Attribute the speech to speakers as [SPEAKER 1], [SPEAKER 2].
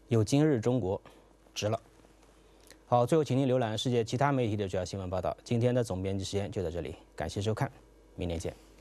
[SPEAKER 1] 有今日中国，值了。好，最后请您浏览世界其他媒体的主要新闻报道。今天的总编辑时间就到这里，感谢收看，明年见。